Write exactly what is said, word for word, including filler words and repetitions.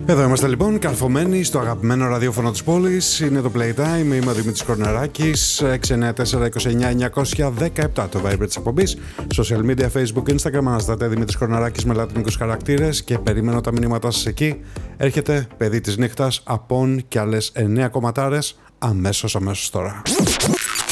Εδώ είμαστε λοιπόν, καρφωμένοι στο αγαπημένο ραδιόφωνο της πόλης. Είναι το Playtime, είμαι ο Δημήτρης Κορναράκης. έξι εννιά τέσσερα είκοσι εννιά εννιακόσια δεκαεπτά το Viber της εκπομπής. Social media, Facebook, Instagram, αναστάτε Δημήτρης Κορναράκης με λατινικούς χαρακτήρες και περιμένω τα μηνύματά σας εκεί. Έρχεται παιδί της νύχτας, Απόν και άλλες εννέα κομματάρες αμέσως αμέσως τώρα.